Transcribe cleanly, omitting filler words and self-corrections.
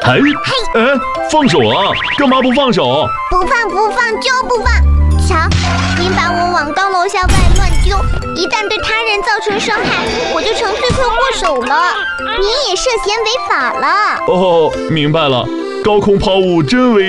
哎，放手啊！干嘛不放手？ 不放就不放！瞧，您把我往高楼下外乱丢，一旦对他人造成伤害，我就成罪魁祸首了。您也涉嫌违法了。 哦，明白了，高空抛物真危险。